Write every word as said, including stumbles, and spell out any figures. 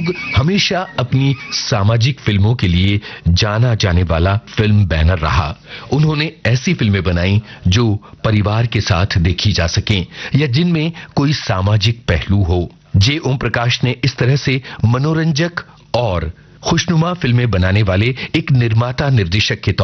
युग हमेशा अपनी सामाजिक फिल्मों के लिए जाना जाने वाला फिल्म बैनर रहा। उन्होंने ऐसी फिल्में बनाई जो परिवार के साथ देखी जा सकें या जिनमें कोई सामाजिक पहलू हो। जे ओम प्रकाश ने इस तरह से मनोरंजक और खुशनुमा फिल्में बनाने वाले एक निर्माता निर्देशक के तौर